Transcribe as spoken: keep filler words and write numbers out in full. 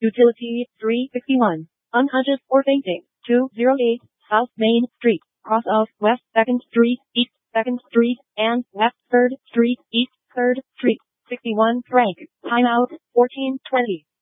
Utility three sixty-one. Unconscious or fainting. two oh eight South Main Street, cross of West second Street, East second Street, and West third Street, East third Street. sixty-one franc. Timeout fourteen twenty.